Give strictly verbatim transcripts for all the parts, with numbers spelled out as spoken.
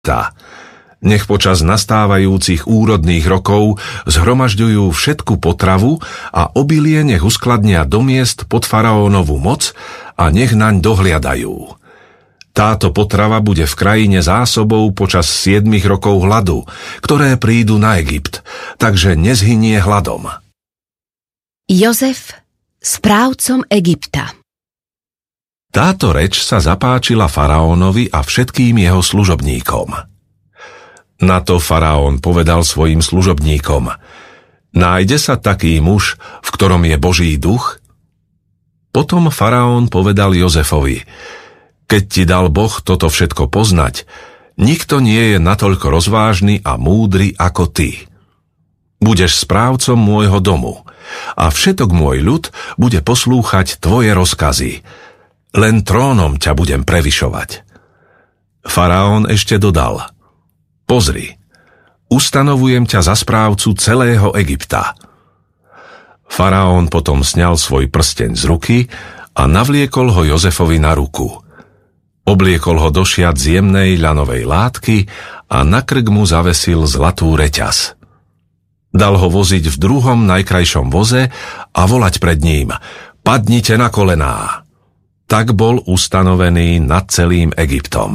Egypta. Nech počas nastávajúcich úrodných rokov zhromažďujú všetku potravu a obilie nech uskladnia do miest pod faraónovú moc a nech naň dohliadajú. Táto potrava bude v krajine zásobou počas siedmich rokov hladu, ktoré prídu na Egypt, takže nezhynie hladom. Jozef, správcom Egypta. Táto reč sa zapáčila faraónovi a všetkým jeho služobníkom. Na to faraón povedal svojim služobníkom: Nájde sa taký muž, v ktorom je Boží duch? Potom faraón povedal Jozefovi: Keď ti dal Boh toto všetko poznať, nikto nie je natoľko rozvážny a múdry ako ty. Budeš správcom môjho domu a všetok môj ľud bude poslúchať tvoje rozkazy. Len trónom ťa budem prevyšovať. Faraón ešte dodal: Pozri, ustanovujem ťa za správcu celého Egypta. Faraón potom sňal svoj prsteň z ruky a navliekol ho Jozefovi na ruku. Obliekol ho do šiat z jemnej ľanovej látky a na krk mu zavesil zlatú reťaz. Dal ho voziť v druhom najkrajšom voze a volať pred ním: Padnite na kolená. Tak bol ustanovený nad celým Egyptom.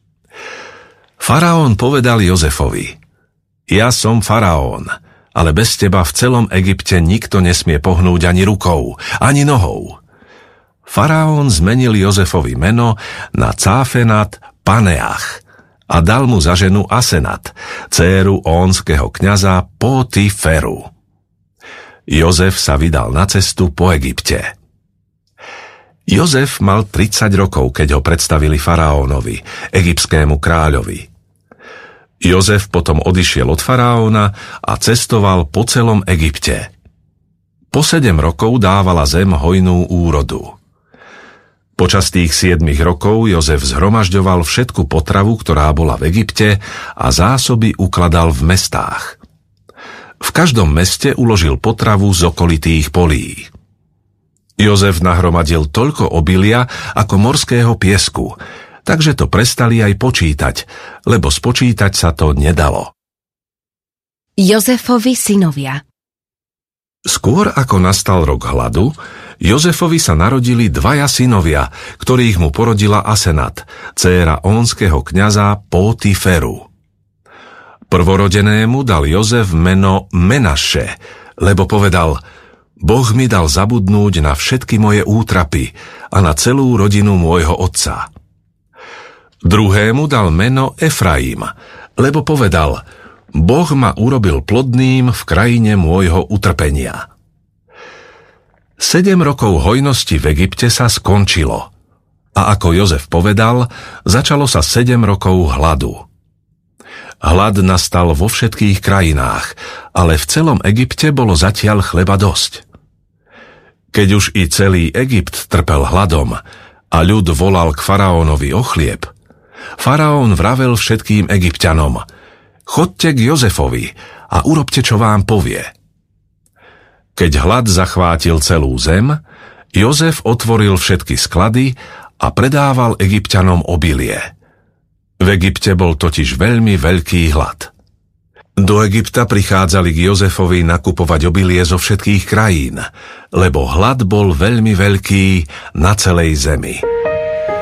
Faraón povedal Jozefovi: Ja som faraón, ale bez teba v celom Egypte nikto nesmie pohnúť ani rukou, ani nohou. Faraón zmenil Jozefovi meno na Cáfenat Paneach a dal mu za ženu Asenat, dcéru ónskeho kňaza Pótiferu. Jozef sa vydal na cestu po Egypte. Jozef mal tridsať rokov, keď ho predstavili faraónovi, egyptskému kráľovi. Jozef potom odišiel od faraóna a cestoval po celom Egypte. Po sedem rokov dávala zem hojnú úrodu. Počas tých siedmich rokov Jozef zhromažďoval všetku potravu, ktorá bola v Egypte, a zásoby ukladal v mestách. V každom meste uložil potravu z okolitých polí. Jozef nahromadil toľko obilia ako morského piesku, takže to prestali aj počítať, lebo spočítať sa to nedalo. Jozefovi synovia. Skôr ako nastal rok hladu, Jozefovi sa narodili dvaja synovia, ktorých mu porodila Asenat, dcéra ónskeho kňaza Pótiferu. Prvorodenému dal Jozef meno Menaše, lebo povedal: Boh mi dal zabudnúť na všetky moje útrapy a na celú rodinu môjho otca. Druhému dal meno Efraim, lebo povedal: Boh ma urobil plodným v krajine môjho utrpenia. Sedem rokov hojnosti v Egypte sa skončilo a ako Jozef povedal, začalo sa sedem rokov hladu. Hlad nastal vo všetkých krajinách, ale v celom Egypte bolo zatiaľ chleba dosť. Keď už i celý Egypt trpel hladom a ľud volal k faraónovi o chlieb, faraón vravel všetkým Egypťanom: Chodte k Jozefovi a urobte, čo vám povie. Keď hlad zachvátil celú zem, Jozef otvoril všetky sklady a predával Egypťanom obilie. V Egypte bol totiž veľmi veľký hlad. Do Egypta prichádzali k Jozefovi nakupovať obilie zo všetkých krajín, lebo hlad bol veľmi veľký na celej zemi.